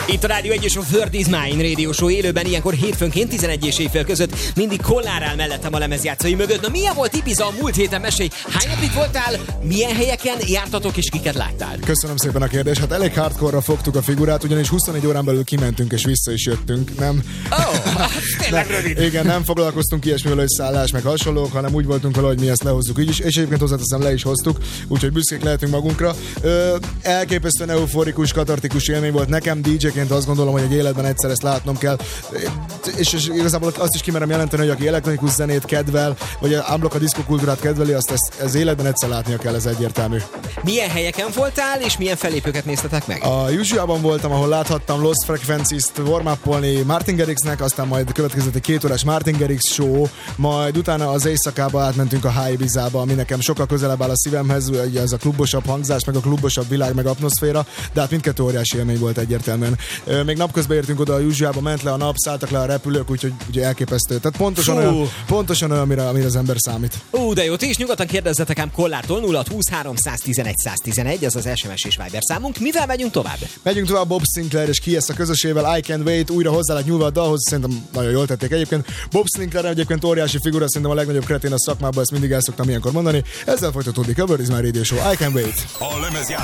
Itt a Rádió 1 és a Word is Mine Radio Show élőben, ilyenkor hétfőnként 11 és éjfél között mindig Kollár áll mellettem a lemezjátszói mögött. Na milyen volt Ibiza a múlt héten? Mesélj, hány napig voltál, milyen helyeken jártatok és kiket láttál? Köszönöm szépen a kérdést. Hát elég hardcore-ra fogtuk a figurát, ugyanis 24 órán belül kimentünk és vissza is jöttünk, nem? Tényleg rövid. Igen, nem foglalkoztunk ilyesmivel, hogy szállás meg hasonlók, hanem úgy voltunk vele, hogy mi ezt lehozzuk így is, és egyébként hozzáteszem, le is hoztuk, úgyhogy büszkék lehetünk magunkra. Elképesztően euforikus, katartikus élmény volt nekem DJ-ként, azt gondolom, hogy egy életben egyszer ezt látnom kell, és igazából azt is kimerem jelenteni, hogy aki elektronikus zenét kedvel, vagy a diszkokultúrát kedveli, azt ez életben egyszer látnia kell, ez egyértelmű. Milyen helyeken voltál, és milyen fellépőket néztetek meg? A Usual-ban voltam, ahol láthattam Lost Frequencies-t warm-upolni Martin Garrixnek, aztán majd következett egy 2 órás Martin Garrix show, majd utána az éjszakába átmentünk a High Ibizába, ami nekem sokkal közelebb áll a szívemhez, ugye ez a klubosabb hangzás, meg a klubosabb világ, meg atmoszféra, de hát mindkettő óriási élmény volt egyértelműen. Még napközben értünk oda a Usual-ba, ment le a nap, szálltak le a repülők, úgyhogy ugye elképesztő. Tehát pontosan olyan, amire az ember számít. De jó, ti is nyugodtan kérdezzetek ám Kollártól, 0-20 311 111, ez az SMS és Viber számunk. Mivel megyünk tovább? Megyünk tovább Bob Sinclair és Kies a közösével, I Can't Wait, újra hozzá lett nyúlva a dalhoz, szerintem nagyon jól tették egyébként. Bob Sinclair egyébként óriási figura, szerintem a legnagyobb kretén a szakmában, ezt mindig el szoktam ilyenkor mondani. Ezzel folytatódik a Word is Mine Radio Show, I Can't Wait.